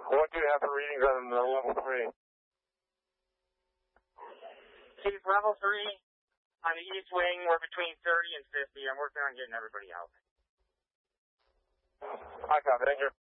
What do you have for readings on the level 3? Chief, level 3 on the east wing, we're between 30 and 50. I'm working on getting everybody out. I copy. Thank you.